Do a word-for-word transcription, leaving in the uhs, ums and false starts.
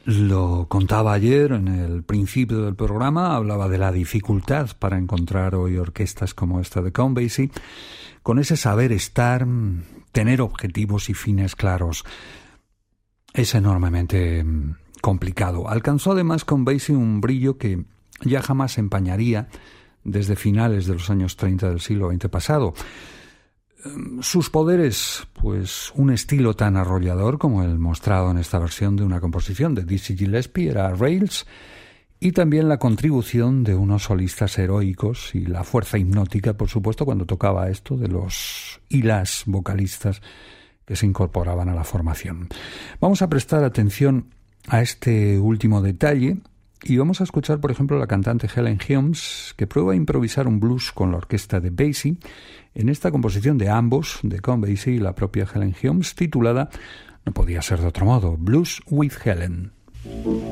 Lo contaba ayer en el principio del programa, hablaba de la dificultad para encontrar hoy orquestas como esta de Count Basie, con ese saber estar, tener objetivos y fines claros. Es enormemente complicado. Alcanzó además Count Basie un brillo que ya jamás empañaría desde finales de los años treinta del siglo veinte pasado. Sus poderes, pues un estilo tan arrollador como el mostrado en esta versión de una composición de Dizzy Gillespie era Rails, y también la contribución de unos solistas heroicos y la fuerza hipnótica, por supuesto, cuando tocaba esto de los y las vocalistas que se incorporaban a la formación. Vamos a prestar atención a este último detalle y vamos a escuchar, por ejemplo, a la cantante Helen Humes, que prueba a improvisar un blues con la orquesta de Basie en esta composición de ambos, de Count Basie y la propia Helen Humes, titulada, no podía ser de otro modo, Blues with Helen.